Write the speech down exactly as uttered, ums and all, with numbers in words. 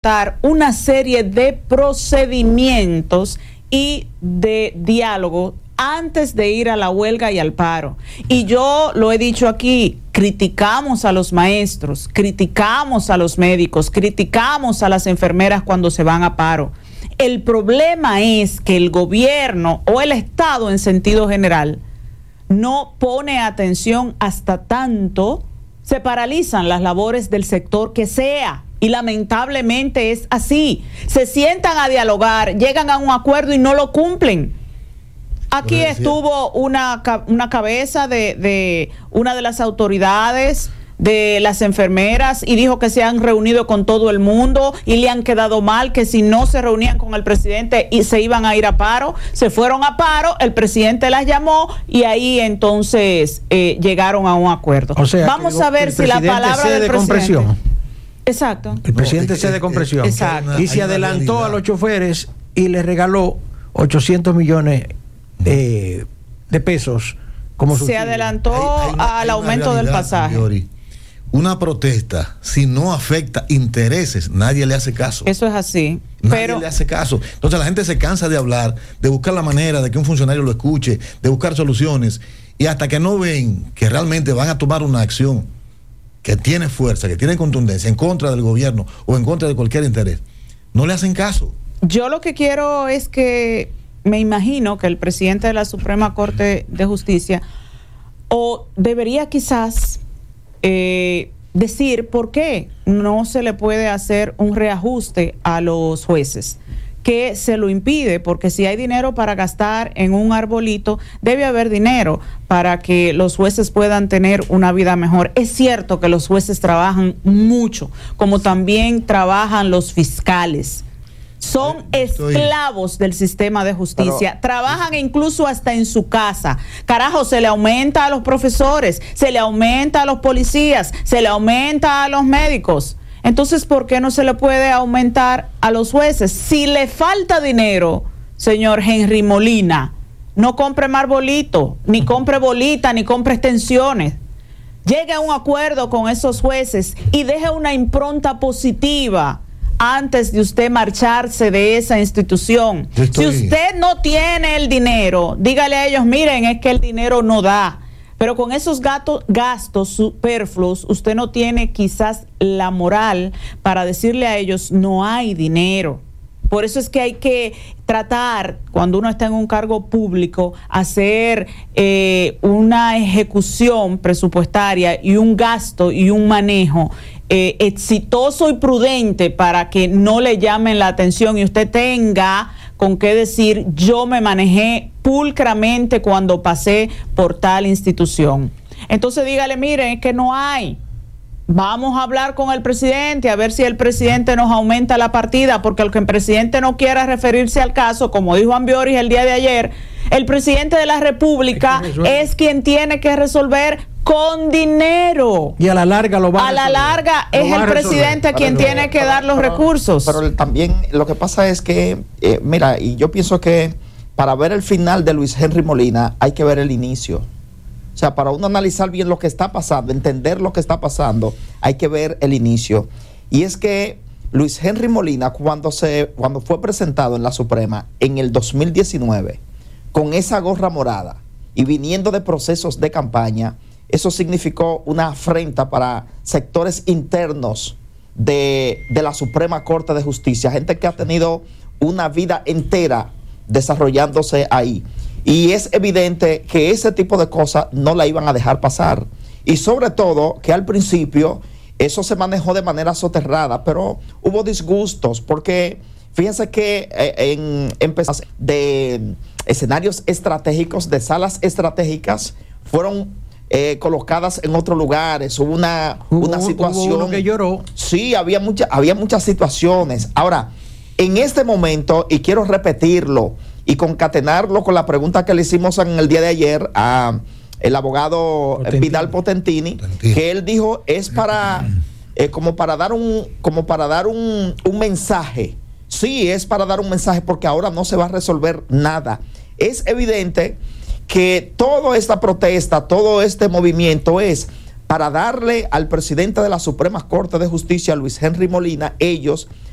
una serie de procedimientos y de diálogo antes de ir a la huelga y al paro. Y yo lo he dicho aquí, criticamos a los maestros, criticamos a los médicos, criticamos a las enfermeras cuando se van a paro. El problema es que el gobierno o el Estado en sentido general no pone atención hasta tanto se paralizan las labores del sector que sea. Y lamentablemente es así. Se sientan a dialogar, llegan a un acuerdo y no lo cumplen. Aquí estuvo una, una cabeza de, de una de las autoridades de las enfermeras y dijo que se han reunido con todo el mundo y le han quedado mal, que si no se reunían con el presidente y se iban a ir a paro. Se fueron a paro, el presidente las llamó y ahí entonces eh, llegaron a un acuerdo. O sea, vamos a ver si la palabra del presidente... Compresión. Exacto. El presidente cede compresión. Exacto. Y se adelantó a los choferes y les regaló ochocientos millones eh, de pesos como subsidio. Se adelantó hay, hay una, al aumento del pasaje. Yori, una protesta, si no afecta intereses, nadie le hace caso. Eso es así. Nadie pero... le hace caso. Entonces la gente se cansa de hablar, de buscar la manera de que un funcionario lo escuche, de buscar soluciones, y hasta que no ven que realmente van a tomar una acción que tiene fuerza, que tiene contundencia en contra del gobierno o en contra de cualquier interés, no le hacen caso. Yo lo que quiero es que me imagino que el presidente de la Suprema Corte de Justicia o debería quizás eh, decir por qué no se le puede hacer un reajuste a los jueces, que se lo impide, porque si hay dinero para gastar en un arbolito, debe haber dinero para que los jueces puedan tener una vida mejor. Es cierto que los jueces trabajan mucho, como también trabajan los fiscales. Son esclavos del sistema de justicia, pero trabajan incluso hasta en su casa. Carajo, se le aumenta a los profesores, se le aumenta a los policías, se le aumenta a los médicos. Entonces, ¿por qué no se le puede aumentar a los jueces? Si le falta dinero, señor Henry Molina, no compre más arbolito, ni compre bolita, ni compre extensiones. Llegue a un acuerdo con esos jueces y deje una impronta positiva antes de usted marcharse de esa institución. Si usted no tiene el dinero, dígale a ellos, miren, es que el dinero no da. Pero con esos gatos, gastos superfluos, usted no tiene quizás la moral para decirle a ellos, no hay dinero. Por eso es que hay que tratar, cuando uno está en un cargo público, hacer eh, una ejecución presupuestaria y un gasto y un manejo eh, exitoso y prudente para que no le llamen la atención y usted tenga con qué decir, yo me manejé pulcramente cuando pasé por tal institución. Entonces dígale, miren, es que no hay. Vamos a hablar con el presidente, a ver si el presidente nos aumenta la partida, porque el que el presidente no quiera referirse al caso, como dijo Ambioris el día de ayer, el presidente de la República es quien tiene que resolver con dinero. Y a la larga lo va a A la larga lo es el presidente quien pero, tiene que pero, dar los pero, recursos. Pero también lo que pasa es que, eh, mira, y yo pienso que para ver el final de Luis Henry Molina hay que ver el inicio. O sea, para uno analizar bien lo que está pasando, entender lo que está pasando, hay que ver el inicio. Y es que Luis Henry Molina, cuando, se, cuando fue presentado en la Suprema en el dos mil diecinueve, con esa gorra morada y viniendo de procesos de campaña, eso significó una afrenta para sectores internos de, de la Suprema Corte de Justicia, gente que ha tenido una vida entera desarrollándose ahí. Y es evidente que ese tipo de cosas no la iban a dejar pasar. Y sobre todo que al principio eso se manejó de manera soterrada, pero hubo disgustos porque fíjense que eh, en, en de escenarios estratégicos, de salas estratégicas, fueron eh, colocadas en otros lugares. Hubo una, hubo, una situación. Hubo uno que lloró. Sí, había, mucha, había muchas situaciones. Ahora, en este momento, y quiero repetirlo y concatenarlo con la pregunta que le hicimos en el día de ayer a el abogado Potentini. Vidal Potentini, Potentini, que él dijo es para eh, como para dar un como para dar un, un mensaje. Sí, es para dar un mensaje porque ahora no se va a resolver nada. Es evidente que toda esta protesta, todo este movimiento es para darle al presidente de la Suprema Corte de Justicia, Luis Henry Molina, ellos